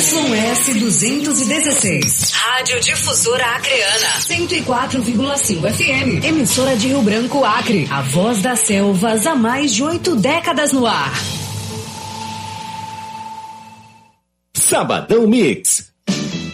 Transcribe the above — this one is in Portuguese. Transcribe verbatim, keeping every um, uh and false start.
S duzentos e dezesseis. Rádio Difusora Acreana. cento e quatro vírgula cinco F M. Emissora de Rio Branco, Acre. A voz das selvas há mais de oito décadas no ar. Sabadão Mix.